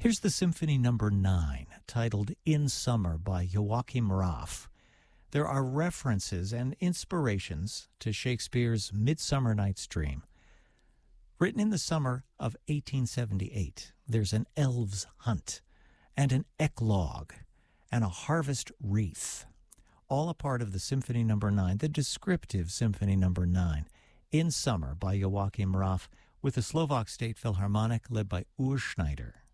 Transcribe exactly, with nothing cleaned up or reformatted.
Here's the Symphony Number nine, titled In Summer by Joachim Raff. There are references and inspirations to Shakespeare's Midsummer Night's Dream. Written in the summer of eighteen seventy-eight, there's an elves' hunt and an eclogue and a harvest wreath, all a part of the Symphony Number nine, the descriptive Symphony Number nine, In Summer by Joachim Raff, with the Slovak State Philharmonic led by Urs Schneider.